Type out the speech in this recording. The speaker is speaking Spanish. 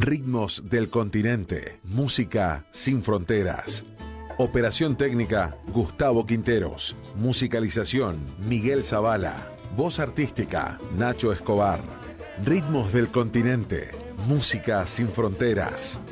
Ritmos del Continente, música sin fronteras. Operación técnica, Gustavo Quinteros. Musicalización, Miguel Zavala. Voz artística, Nacho Escobar. Ritmos del Continente, música sin fronteras.